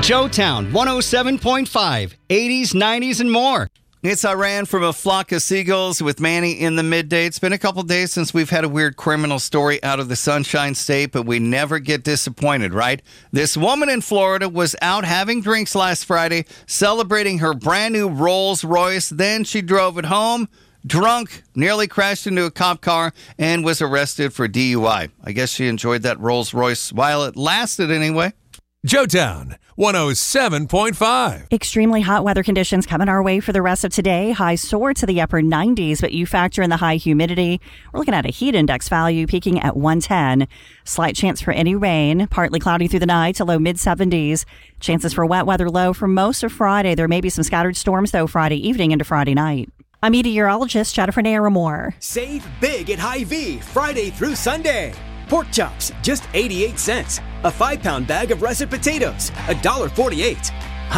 Joetown 107.5, 80s, 90s, and more. It's Iran from A Flock of Seagulls with Manny in the midday. It's been a couple days since we've had a weird criminal story out of the Sunshine State, but we never get disappointed, right? This woman in Florida was out having drinks last Friday, celebrating her brand new Rolls Royce. Then she drove it home, drunk, nearly crashed into a cop car, and was arrested for DUI. I guess she enjoyed that Rolls Royce while it lasted anyway. Joetown 107.5. Extremely hot weather conditions coming our way for the rest of today. Highs soar to the upper 90s, but you factor in the high humidity. We're looking at a heat index value peaking at 110. Slight chance for any rain. Partly cloudy through the night to low mid-70s. Chances for wet weather low for most of Friday. There may be some scattered storms, though, Friday evening into Friday night. I'm meteorologist Jennifer Naramore. Save big at Hy-Vee Friday through Sunday. Pork chops, just 88 cents. A 5-pound bag of russet potatoes, $1.48.